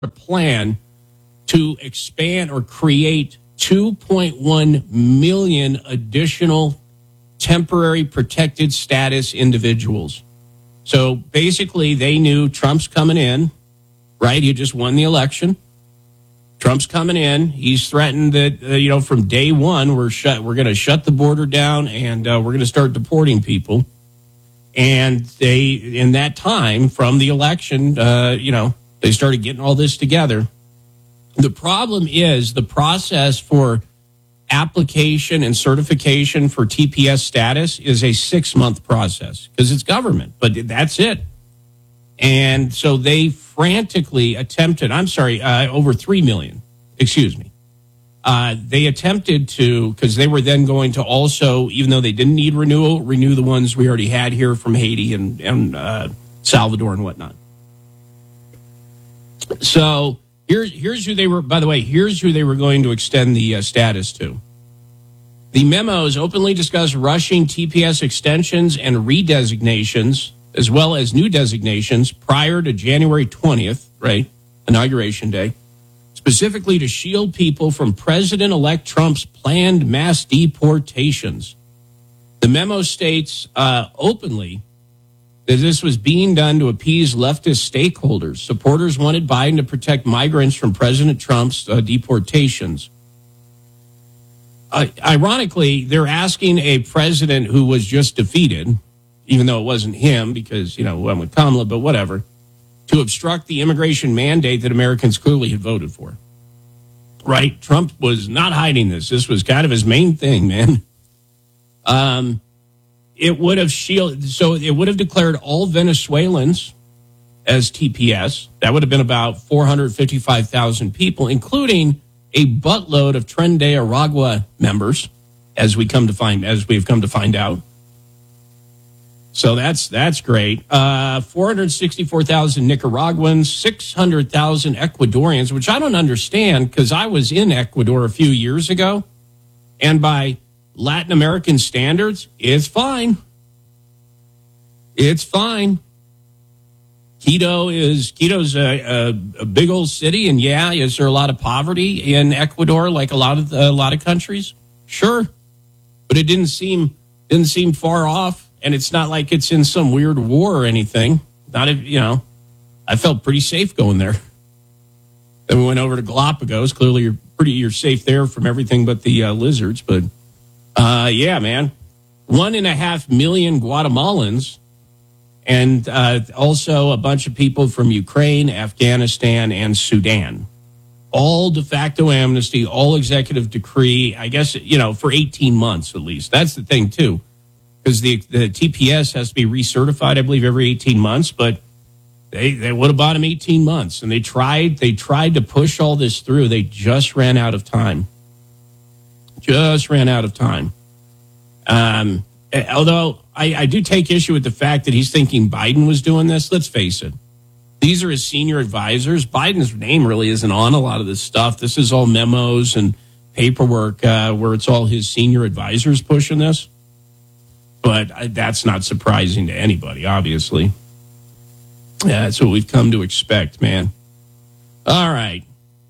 a plan to expand or create 2.1 million additional temporary protected status individuals. So basically, they knew Trump's coming in, right? He just won the election. Trump's coming in. He's threatened that, from day one, we're going to shut the border down and we're going to start deporting people. And they, in that time from the election, they started getting all this together. The problem is the process for application and certification for TPS status is a 6-month process because it's government, but that's it. And so they frantically attempted, over 3 million, they attempted to, because they were then going to also, even though they didn't need renewal, renew the ones we already had here from Haiti and Salvador and whatnot. So here's who they were, by the way, here's who they were going to extend the status to. The memos openly discuss rushing TPS extensions and redesignations, as well as new designations prior to January 20th, right, Inauguration Day, specifically to shield people from President-elect Trump's planned mass deportations. The memo states openly that this was being done to appease leftist stakeholders. Supporters wanted Biden to protect migrants from President Trump's deportations. Ironically, they're asking a president who was just defeated, even though it wasn't him because, went with Kamala, but whatever, to obstruct the immigration mandate that Americans clearly had voted for. Right? Trump was not hiding this. This was kind of his main thing, man. It would have declared all Venezuelans as TPS. That would have been about 455,000 people, including a buttload of Tren de Aragua members, as we've come to find out. So that's great. 464,000 Nicaraguans, 600,000 Ecuadorians, which I don't understand because I was in Ecuador a few years ago, and by Latin American standards, it's fine. It's fine. Quito's a big old city, and is there a lot of poverty in Ecuador, like a lot of countries? Sure, but it didn't seem far off, and it's not like it's in some weird war or anything. I felt pretty safe going there. Then we went over to Galapagos. Clearly, you're safe there from everything but the lizards. But man, 1.5 million Guatemalans. And also a bunch of people from Ukraine, Afghanistan, and Sudan. All de facto amnesty, all executive decree, I guess, for 18 months at least. That's the thing, too. Because the TPS has to be recertified, I believe, every 18 months. But they would have bought him 18 months. And they tried to push all this through. They just ran out of time. Although I do take issue with the fact that he's thinking Biden was doing this. Let's face it. These are his senior advisors. Biden's name really isn't on a lot of this stuff. This is all memos and paperwork where it's all his senior advisors pushing this. But that's not surprising to anybody, obviously. Yeah, that's what we've come to expect, man. All right.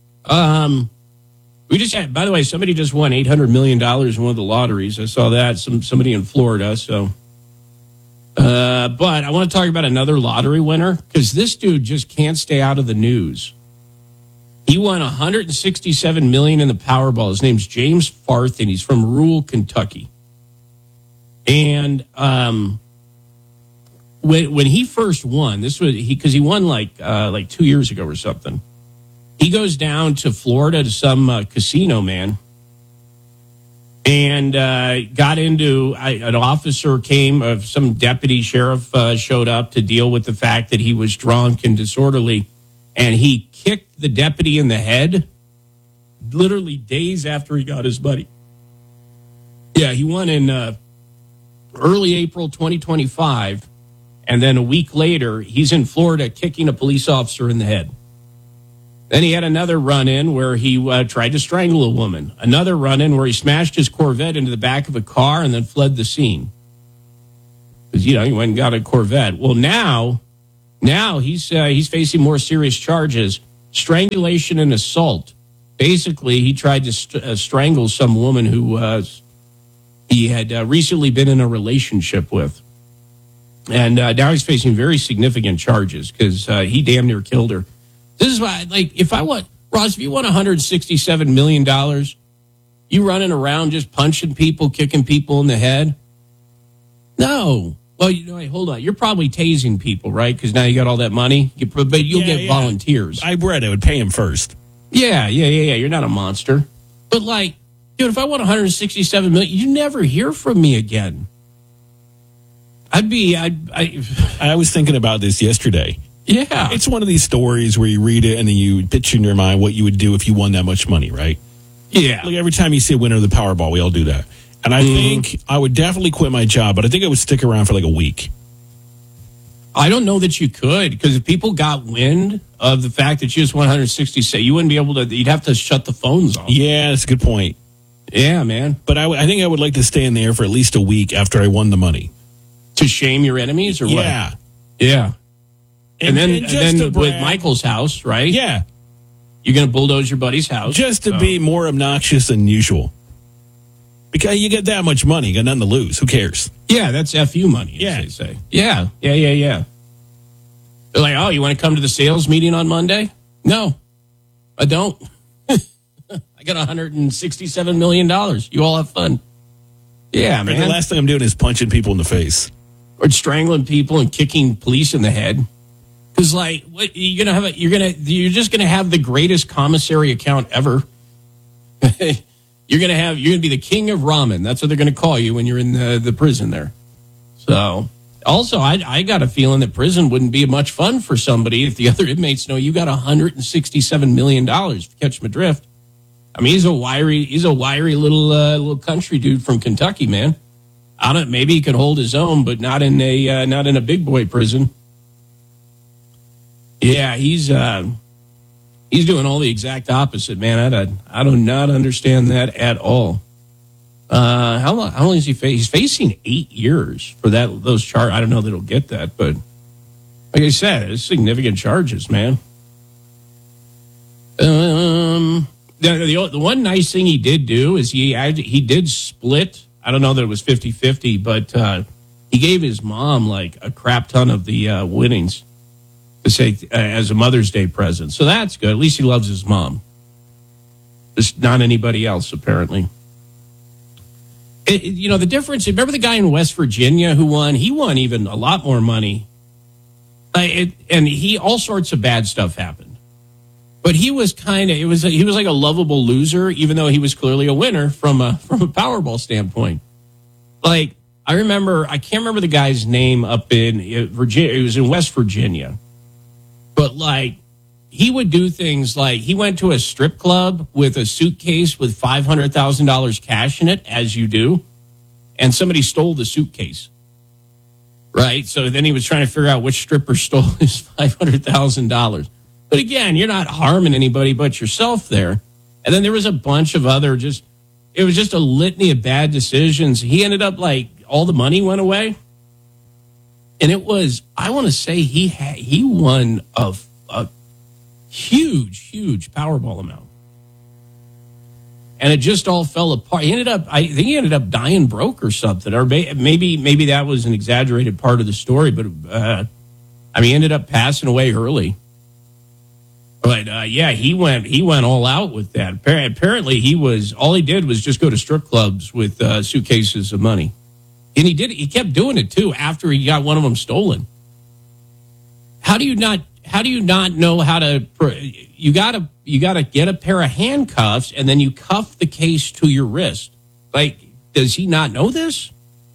We just had, by the way, somebody just won $800 million in one of the lotteries. I saw that, somebody in Florida. So, but I want to talk about another lottery winner because this dude just can't stay out of the news. He won $167 million in the Powerball. His name's James Farth, and he's from rural Kentucky. And when he first won, this was because he won like 2 years ago or something. He goes down to Florida to some casino, man, and got into an officer came, some deputy sheriff showed up to deal with the fact that he was drunk and disorderly, and he kicked the deputy in the head literally days after he got his money. Yeah, he won in early April 2025, and then a week later, he's in Florida kicking a police officer in the head. Then he had another run-in where he tried to strangle a woman. Another run-in where he smashed his Corvette into the back of a car and then fled the scene. Because, he went and got a Corvette. Well, now he's facing more serious charges. strangulation and assault. Basically, he tried to strangle some woman who he had recently been in a relationship with. And now he's facing very significant charges because he damn near killed her. This is why, like, if you want $167 million, you running around just punching people, kicking people in the head? No. Well, hold on. You're probably tasing people, right? Because now you got all that money. But you'll get volunteers. I read I would pay him first. Yeah. You're not a monster. But, like, dude, if I want $167 million, you never hear from me again. I was thinking about this yesterday. Yeah. It's one of these stories where you read it and then you picture in your mind what you would do if you won that much money, right? Yeah. Like every time you see a winner of the Powerball, we all do that. And I think I would definitely quit my job, but I think I would stick around for like a week. I don't know that you could, because if people got wind of the fact that you just won 160, you wouldn't be able to, you'd have to shut the phones off. Yeah, that's a good point. Yeah, man. But I think I would like to stay in there for at least a week after I won the money. To shame your enemies or what? Yeah. And then with Michael's house, right? Yeah. You're going to bulldoze your buddy's house. Just to be more obnoxious than usual. Because you get that much money, you got nothing to lose. Who cares? Yeah, that's FU money, as they say. Yeah. They're like, oh, you want to come to the sales meeting on Monday? No, I don't. I got $167 million. You all have fun. Yeah, man. The last thing I'm doing is punching people in the face. Or strangling people and kicking police in the head. Because, like, what you're just gonna have the greatest commissary account ever. You're gonna be the king of ramen. That's what they're gonna call you when you're in the prison there. So, also, I got a feeling that prison wouldn't be much fun for somebody if the other inmates know you got $167 million. If you catch my drift. I mean, he's a wiry little country dude from Kentucky, man. Maybe he could hold his own, but not in a big boy prison. Yeah, he's doing all the exact opposite, man. I do not understand that at all. How long is he facing? He's facing 8 years for those charges. I don't know that he'll get that, but like I said, it's significant charges, man. The one nice thing he did do is he did split. I don't know that it was 50-50, but he gave his mom like a crap ton of the winnings to say as a Mother's Day present. So that's good. At least he loves his mom. Just not anybody else, apparently. The difference, remember the guy in West Virginia who won? He won even a lot more money. And all sorts of bad stuff happened. But he was he was like a lovable loser, even though he was clearly a winner from a Powerball standpoint. Like, I can't remember the guy's name up in Virginia. It was in West Virginia. But, like, he would do things like he went to a strip club with a suitcase with $500,000 cash in it, as you do, and somebody stole the suitcase. Right? So then he was trying to figure out which stripper stole his $500,000. But again, you're not harming anybody but yourself there. And then there was a bunch of other it was just a litany of bad decisions. He ended up all the money went away. And it was, I want to say he won a huge Powerball amount. And it just all fell apart. I think he ended up dying broke or something. Or maybe that was an exaggerated part of the story. But, he ended up passing away early. But he went all out with that. Apparently, all he did was just go to strip clubs with suitcases of money, and he kept doing it too after he got one of them stolen. How do you not know how to? You gotta get a pair of handcuffs and then you cuff the case to your wrist. Like, does he not know this?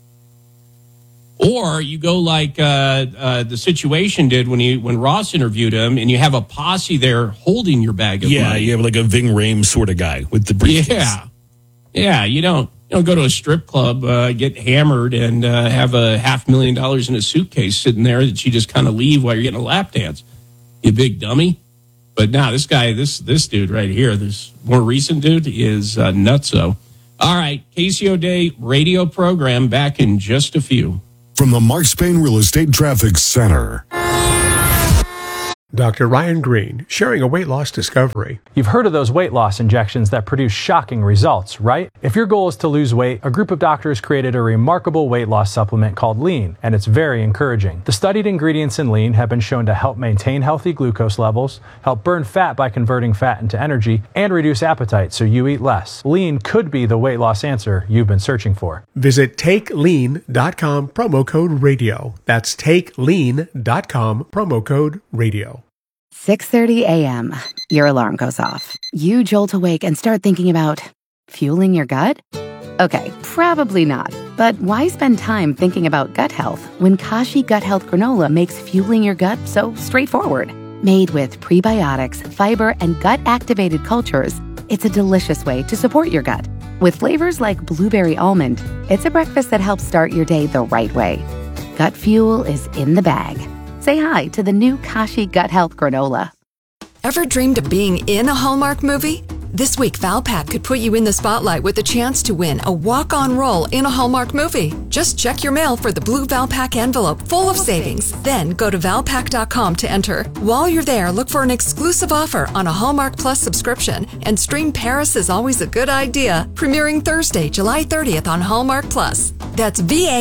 Or you go like the situation did when Ross interviewed him, and you have a posse there holding your bag of money. Yeah, you have like a Ving Rhames sort of guy with the briefcase. Yeah. You don't go to a strip club, get hammered, and have $500,000 in a suitcase sitting there that you just kind of leave while you're getting a lap dance. You big dummy. But now this guy, this dude right here, this more recent dude is nutso. All right, Casey O'Day radio program back in just a few. From the Mark Spain Real Estate Traffic Center. Dr. Ryan Green, sharing a weight loss discovery. You've heard of those weight loss injections that produce shocking results, right? If your goal is to lose weight, a group of doctors created a remarkable weight loss supplement called Lean, and it's very encouraging. The studied ingredients in Lean have been shown to help maintain healthy glucose levels, help burn fat by converting fat into energy, and reduce appetite so you eat less. Lean could be the weight loss answer you've been searching for. Visit TakeLean.com, promo code radio. That's TakeLean.com, promo code radio. 6:30 a.m. Your alarm goes off. You jolt awake and start thinking about fueling your gut? Okay, probably not. But why spend time thinking about gut health when Kashi Gut Health Granola makes fueling your gut so straightforward? Made with prebiotics, fiber, and gut-activated cultures, it's a delicious way to support your gut. With flavors like blueberry almond, it's a breakfast that helps start your day the right way. Gut fuel is in the bag. Say hi to the new Kashi Gut Health Granola. Ever dreamed of being in a Hallmark movie? This week, Valpak could put you in the spotlight with a chance to win a walk-on role in a Hallmark movie. Just check your mail for the blue Valpak envelope full of savings. Then go to Valpak.com to enter. While you're there, look for an exclusive offer on a Hallmark Plus subscription and stream Paris is Always a Good Idea, premiering Thursday, July 30th on Hallmark Plus. That's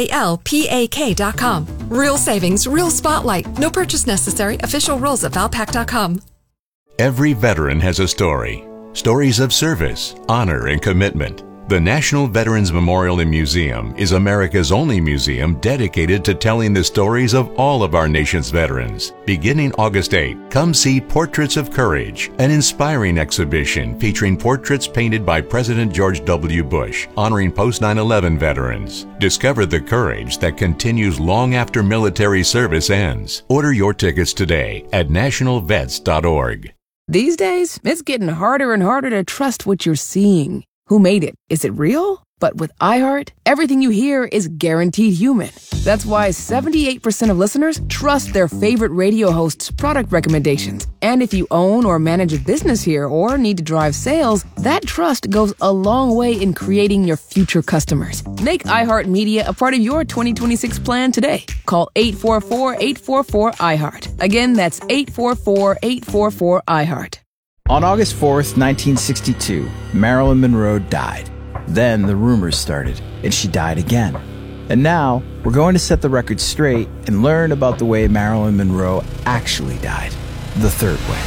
VALPAK.com. Real savings, real spotlight. No purchase necessary. Official rules at Valpak.com. Every veteran has a story. Stories of service, honor, and commitment. The National Veterans Memorial and Museum is America's only museum dedicated to telling the stories of all of our nation's veterans. Beginning August 8, come see Portraits of Courage, an inspiring exhibition featuring portraits painted by President George W. Bush, honoring post-9/11 veterans. Discover the courage that continues long after military service ends. Order your tickets today at nationalvets.org. These days, it's getting harder and harder to trust what you're seeing. Who made it? Is it real? But with iHeart, everything you hear is guaranteed human. That's why 78% of listeners trust their favorite radio host's product recommendations. And if you own or manage a business here or need to drive sales, that trust goes a long way in creating your future customers. Make iHeart Media a part of your 2026 plan today. Call 844-844-iHeart. Again, that's 844-844-iHeart. On August 4th, 1962, Marilyn Monroe died. Then the rumors started, and she died again. And now, we're going to set the record straight and learn about the way Marilyn Monroe actually died, the third way.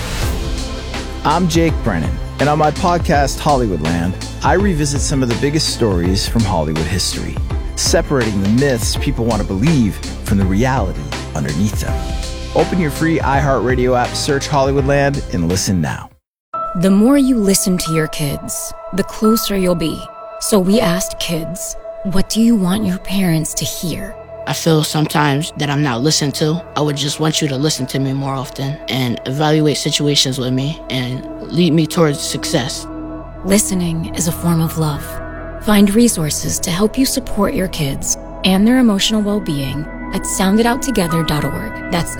I'm Jake Brennan, and on my podcast, Hollywoodland, I revisit some of the biggest stories from Hollywood history, separating the myths people want to believe from the reality underneath them. Open your free iHeartRadio app, search Hollywoodland, and listen now. The more you listen to your kids, the closer you'll be. So we asked kids, what do you want your parents to hear? I feel sometimes that I'm not listened to. I would just want you to listen to me more often and evaluate situations with me and lead me towards success. Listening is a form of love. Find resources to help you support your kids and their emotional well-being at sounditouttogether.org. That's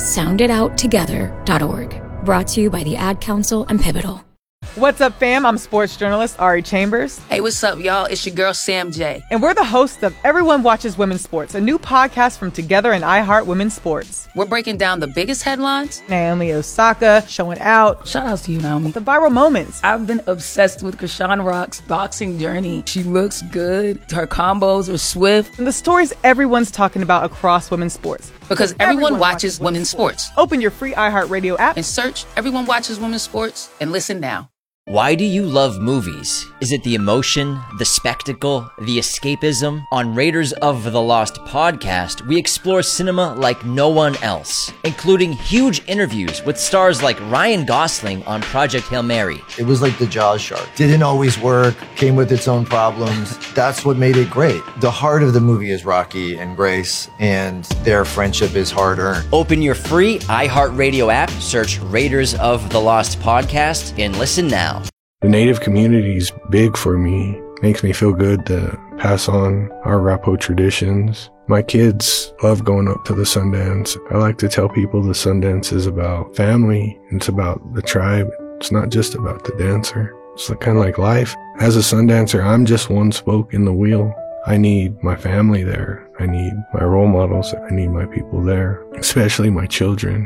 sounditouttogether.org. Brought to you by the Ad Council and Pivotal. What's up, fam? I'm sports journalist Ari Chambers. Hey, what's up, y'all? It's your girl, Sam J. And we're the hosts of Everyone Watches Women's Sports, a new podcast from Together and iHeart Women's Sports. We're breaking down the biggest headlines. Naomi Osaka showing out. Shout out to you, Naomi. The viral moments. I've been obsessed with Krishan Rock's boxing journey. She looks good. Her combos are swift. And the stories everyone's talking about across women's sports. Because everyone watches women's sports. Open your free iHeartRadio app and search Everyone Watches Women's Sports and listen now. Why do you love movies? Is it the emotion, the spectacle, the escapism? On Raiders of the Lost podcast, we explore cinema like no one else, including huge interviews with stars like Ryan Gosling on Project Hail Mary. It was like the Jaws shark. Didn't always work, came with its own problems. That's what made it great. The heart of the movie is Rocky and Grace, and their friendship is hard-earned. Open your free iHeartRadio app, search Raiders of the Lost podcast, and listen now. The Native community is big for me. Makes me feel good to pass on our Rapo traditions. My kids love going up to the Sundance. I like to tell people the Sundance is about family. It's about the tribe. It's not just about the dancer. It's kind of like life. As a Sundancer, I'm just one spoke in the wheel. I need my family there. I need my role models. I need my people there, especially my children.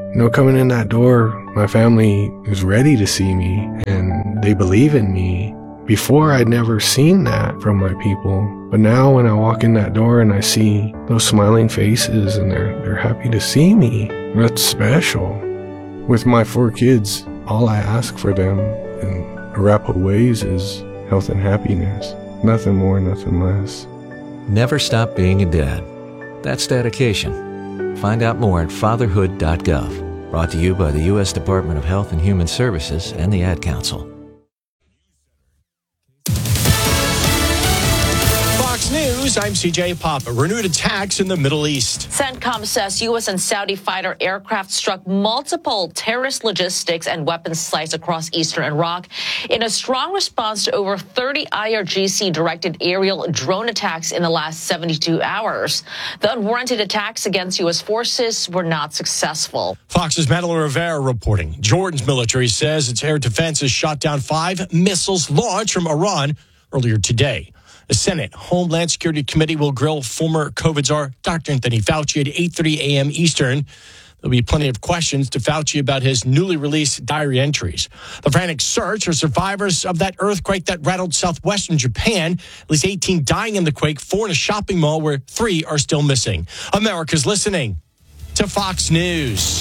Coming in that door, my family is ready to see me and they believe in me. Before, I'd never seen that from my people. But now when I walk in that door and I see those smiling faces and they're happy to see me, that's special. With my 4 kids, all I ask for them in Arapaho ways is health and happiness. Nothing more, nothing less. Never stop being a dad. That's dedication. Find out more at fatherhood.gov. Brought to you by the U.S. Department of Health and Human Services and the Ad Council. Fox News, I'm CJ Papa. Renewed attacks in the Middle East. CENTCOM says U.S. and Saudi fighter aircraft struck multiple terrorist logistics and weapons sites across eastern Iraq in a strong response to over 30 IRGC-directed aerial drone attacks in the last 72 hours. The unwarranted attacks against U.S. forces were not successful. Fox's Madeline Rivera reporting. Jordan's military says its air defense has shot down 5 missiles launched from Iran earlier today. The Senate Homeland Security Committee will grill former COVID czar Dr. Anthony Fauci at 8:30 a.m. Eastern. There'll be plenty of questions to Fauci about his newly released diary entries. The frantic search for survivors of that earthquake that rattled southwestern Japan. At least 18 dying in the quake, 4 in a shopping mall where 3 are still missing. America's listening to Fox News.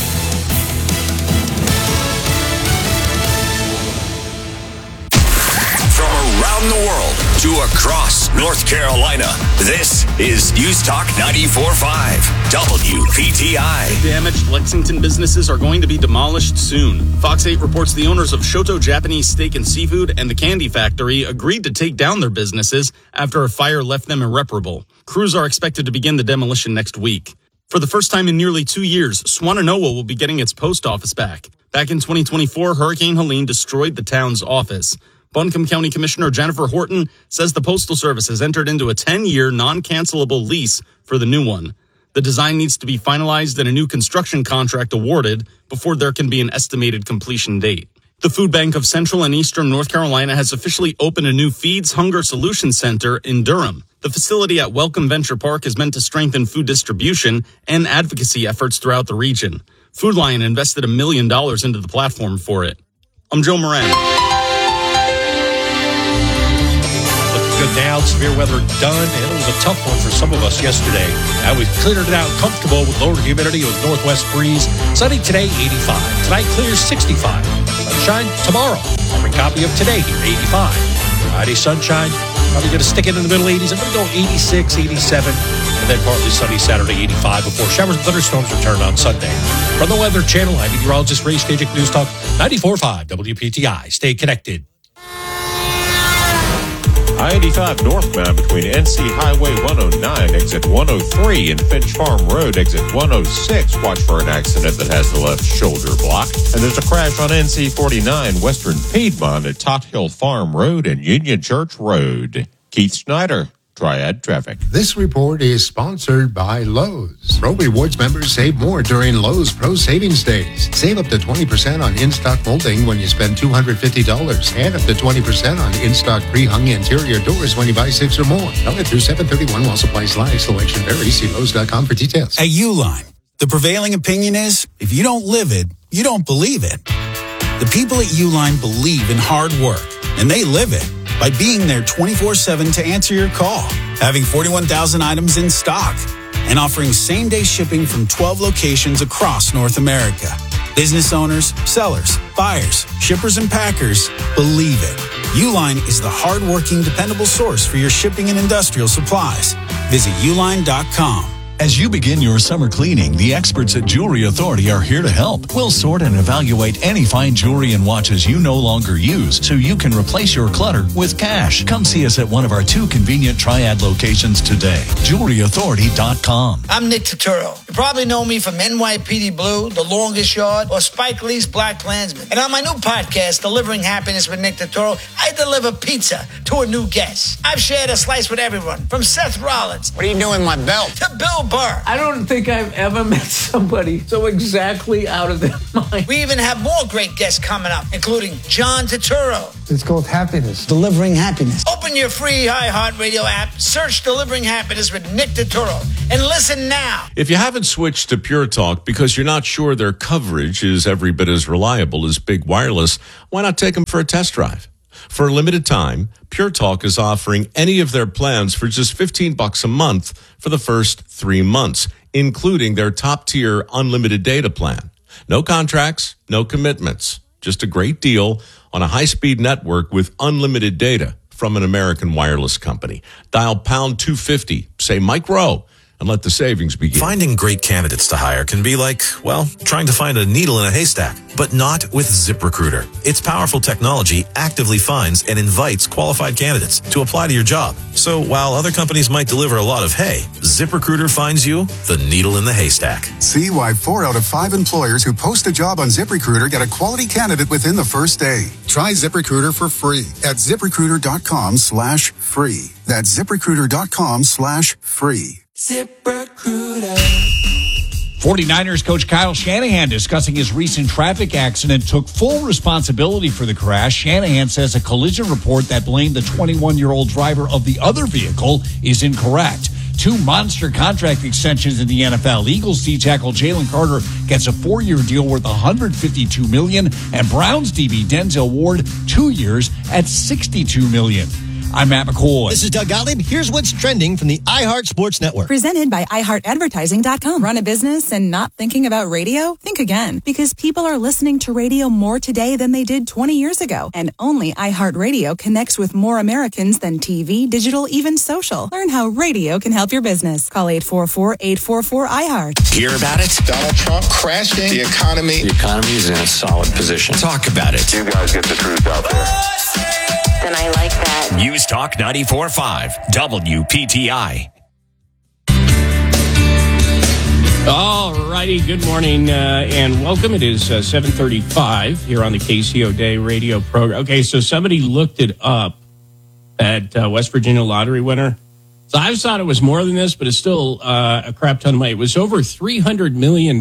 Around the world to across North Carolina, this is News Talk 94.5 WPTI. Damaged Lexington businesses are going to be demolished soon. Fox 8 reports the owners of Shoto Japanese Steak and Seafood and the Candy Factory agreed to take down their businesses after a fire left them irreparable. Crews are expected to begin the demolition next week. For the first time in nearly 2 years, Swannanoa will be getting its post office back. Back in 2024, Hurricane Helene destroyed the town's office. Buncombe County Commissioner Jennifer Horton says the Postal Service has entered into a 10-year non-cancelable lease for the new one. The design needs to be finalized and a new construction contract awarded before there can be an estimated completion date. The Food Bank of Central and Eastern North Carolina has officially opened a new Feeds Hunger Solutions Center in Durham. The facility at Welcome Venture Park is meant to strengthen food distribution and advocacy efforts throughout the region. Food Lion invested $1 million into the platform for it. I'm Joe Moran. Good now, severe weather done, and it was a tough one for some of us yesterday. Now we've cleared it out comfortable with lower humidity with northwest breeze. Sunny today, 85. Tonight clears, 65. Sunshine tomorrow. Our copy of today here, 85. Friday sunshine, probably going to stick it in the middle 80s. I'm going to go 86, 87, and then partly sunny Saturday, 85, before showers and thunderstorms return on Sunday. From the Weather Channel, I'm meteorologist Ray Stajic, News Talk 94.5 WPTI. Stay connected. I-85 northbound between NC Highway 109, exit 103, and Finch Farm Road, exit 106. Watch for an accident that has the left shoulder blocked. And there's a crash on NC 49, Western Piedmont at Tot Hill Farm Road and Union Church Road. Keith Snyder, Triad Traffic. This report is sponsored by Lowe's. Pro Rewards members save more during Lowe's Pro Savings Days. Save up to 20% on in-stock molding when you spend $250 and up to 20% on in-stock pre-hung interior doors when you buy 6 or more. Valid through 7/31 while supplies last. Selection varies. See Lowe's.com for details. At Uline, the prevailing opinion is if you don't live it, you don't believe it. The people at Uline believe in hard work, and they live it by being there 24/7 to answer your call, having 41,000 items in stock, and offering same-day shipping from 12 locations across North America. Business owners, sellers, buyers, shippers, and packers believe it. Uline is the hard-working, dependable source for your shipping and industrial supplies. Visit uline.com. As you begin your summer cleaning, the experts at Jewelry Authority are here to help. We'll sort and evaluate any fine jewelry and watches you no longer use so you can replace your clutter with cash. Come see us at one of our 2 convenient Triad locations today. JewelryAuthority.com. I'm Nick Turturro. You probably know me from NYPD Blue, The Longest Yard, or Spike Lee's Black Klansman. And on my new podcast, Delivering Happiness with Nick Turturro, I deliver pizza to a new guest. I've shared a slice with everyone, from Seth Rollins. What are you doing with my belt? To Bill Burr. I don't think I've ever met somebody so exactly out of their mind. We even have more great guests coming up, including John Turturro. It's called happiness. Delivering happiness. Open your free iHeartRadio app, search Delivering Happiness with Nick Turturro, and listen now. If you haven't switched to Pure Talk because you're not sure their coverage is every bit as reliable as Big Wireless, why not take them for a test drive? For a limited time, Pure Talk is offering any of their plans for just $15 a month for the first 3 months, including their top-tier unlimited data plan. No contracts, no commitments, just a great deal on a high-speed network with unlimited data from an American wireless company. Dial pound 250, say Mike Rowe, and let the savings begin. Finding great candidates to hire can be like, well, trying to find a needle in a haystack, but not with ZipRecruiter. Its powerful technology actively finds and invites qualified candidates to apply to your job. So while other companies might deliver a lot of hay, ZipRecruiter finds you the needle in the haystack. See why 4 out of 5 employers who post a job on ZipRecruiter get a quality candidate within the first day. Try ZipRecruiter for free at ZipRecruiter.com/free. That's ZipRecruiter.com/free. ZipRecruiter. 49ers coach Kyle Shanahan discussing his recent traffic accident took full responsibility for the crash. Shanahan says a collision report that blamed the 21-year-old driver of the other vehicle is incorrect. 2 monster contract extensions in the NFL. Eagles D tackle Jalen Carter gets a 4-year deal worth $152 million, and Browns DB Denzel Ward 2 years at $62 million. I'm Matt McCoy. This is Doug Gottlieb. Here's what's trending from the iHeart Sports Network. Presented by iHeartAdvertising.com. Run a business and not thinking about radio? Think again. Because people are listening to radio more today than they did 20 years ago. And only iHeartRadio connects with more Americans than TV, digital, even social. Learn how radio can help your business. Call 844-844-iHeart. Hear about it? Donald Trump crashing the economy. The economy is in a solid position. Talk about it. You guys get the truth out there. Then I like that. News Talk 94.5 WPTI. All righty, good morning and welcome. It is 7:35 here on the KCO Day radio program. Okay, so somebody looked it up at West Virginia lottery winner. So I thought it was more than this, but it's still a crap ton of money. It was over $300 million.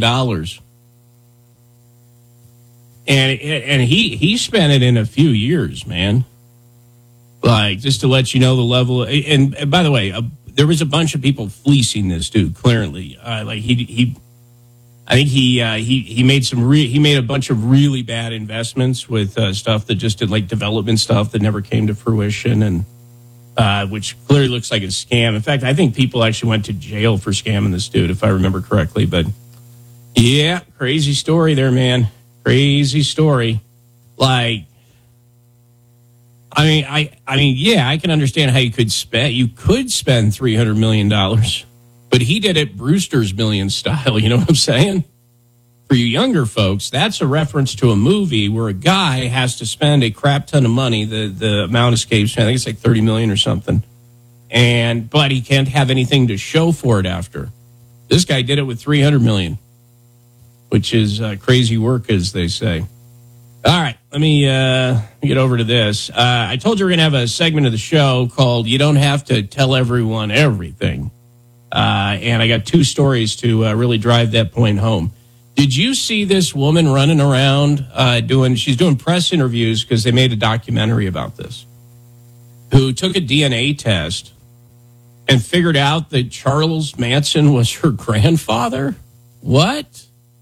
And he spent it in a few years, man. Like, just to let you know the level. And by the way, there was a bunch of people fleecing this dude. Clearly, I think he made he made a bunch of really bad investments with stuff that just did, like, development stuff that never came to fruition, and which clearly looks like a scam. In fact, I think people actually went to jail for scamming this dude, if I remember correctly. But yeah, crazy story there, man. Crazy story. Like, I mean, yeah, I can understand how you could spend $300 million, but he did it Brewster's Millions style. You know what I'm saying? For you younger folks, that's a reference to a movie where a guy has to spend a crap ton of money. The amount escapes me. I think it's like $30 million or something. But he can't have anything to show for it after. This guy did it with $300 million, which is crazy work, as they say. All right, let me get over to this. I told you we're going to have a segment of the show called You Don't Have to Tell Everyone Everything. And I got 2 stories to really drive that point home. Did you see this woman running around she's doing press interviews because they made a documentary about this, who took a DNA test and figured out that Charles Manson was her grandfather? What?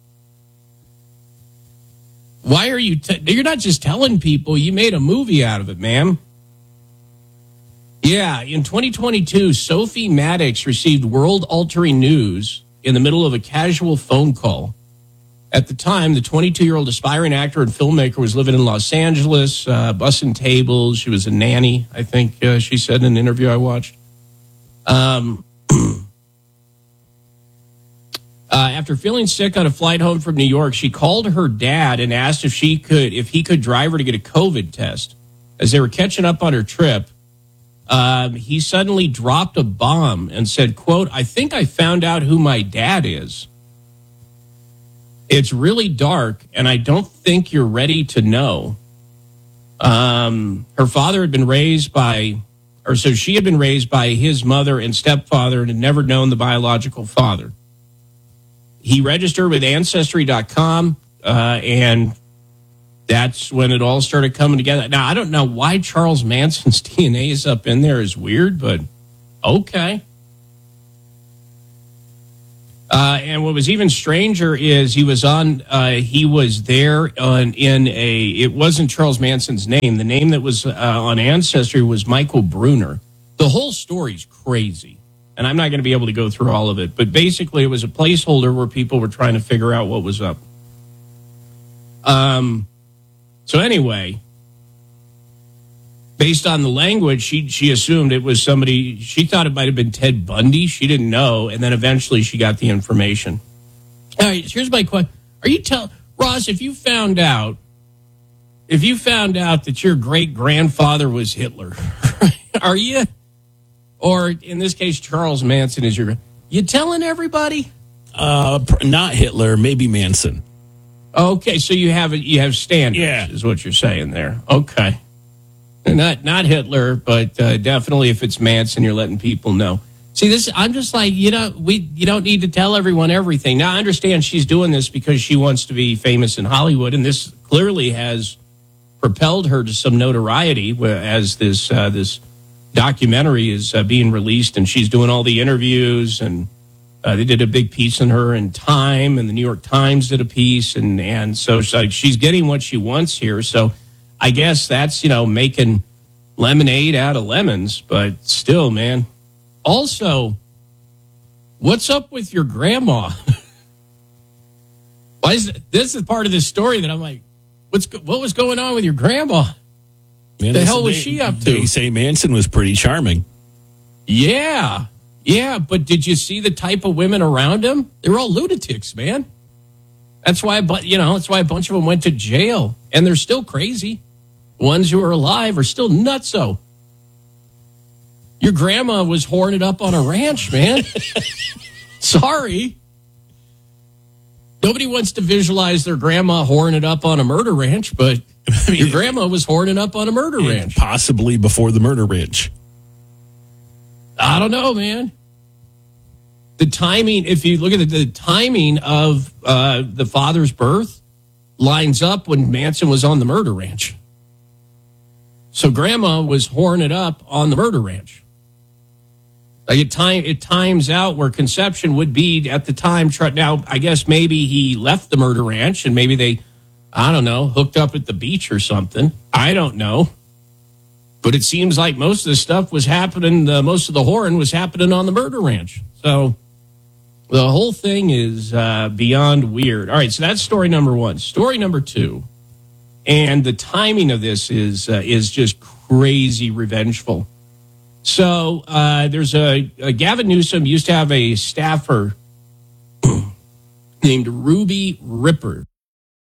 Why are you... you're not just telling people, you made a movie out of it, ma'am. Yeah, in 2022, Sophie Maddox received world-altering news in the middle of a casual phone call. At the time, the 22-year-old aspiring actor and filmmaker was living in Los Angeles, bussing tables. She was a nanny, I think she said in an interview I watched. After feeling sick on a flight home from New York, she called her dad and asked if he could drive her to get a COVID test. As they were catching up on her trip, he suddenly dropped a bomb and said, quote, "I think I found out who my dad is. It's really dark, and I don't think you're ready to know." Her father had been raised by so she had been raised by his mother and stepfather and had never known the biological father. He registered with Ancestry.com, and that's when it all started coming together. Now, I don't know why Charles Manson's DNA is up in there is weird, but okay. And what was even stranger is he was there it wasn't Charles Manson's name. The name that was on Ancestry was Michael Bruner. The whole story's crazy, and I'm not going to be able to go through all of it, but basically it was a placeholder where people were trying to figure out what was up. So anyway, based on the language, she assumed it was somebody. She thought it might have been Ted Bundy. She didn't know, and then eventually she got the information. All right, here's my question: Ross, if you found out that your great grandfather was Hitler, are you, or in this case Charles Manson is you telling everybody? Not Hitler, maybe Manson. Okay, so you have standards, is what you're saying there. Okay. Not Hitler, but definitely if it's Manson, you're letting people know. See, this, I'm just like, you don't need to tell everyone everything. Now, I understand she's doing this because she wants to be famous in Hollywood, and this clearly has propelled her to some notoriety as this documentary is being released, and she's doing all the interviews, and they did a big piece on her in Time, and the New York Times did a piece, and so she's getting what she wants here. So I guess that's, making lemonade out of lemons, but still, man. Also, what's up with your grandma? Why is this is part of this story that I'm like, what was going on with your grandma? Man, the hell was she up to? They say Manson was pretty charming. Yeah, but did you see the type of women around him? They were all lunatics, man. That's why, that's why a bunch of them went to jail, and they're still crazy. Ones who are alive are still nutso. Your grandma was horning up on a ranch, man. Sorry. Nobody wants to visualize their grandma horning it up on a murder ranch, but your grandma was horning up on a murder ranch. Possibly before the murder ranch. I don't know, man. The timing, if you look at the timing of the father's birth, lines up when Manson was on the murder ranch. So grandma was horning it up on the murder ranch. Like it times out where conception would be at the time. Now, I guess maybe he left the murder ranch and maybe they, I don't know, hooked up at the beach or something. I don't know. But it seems like most of the stuff was happening, most of the whoring was happening on the murder ranch. So the whole thing is beyond weird. All right, so that's story number one. Story number two, and the timing of this is just crazy revengeful. So there's a Gavin Newsom used to have a staffer named Ruby Ripper.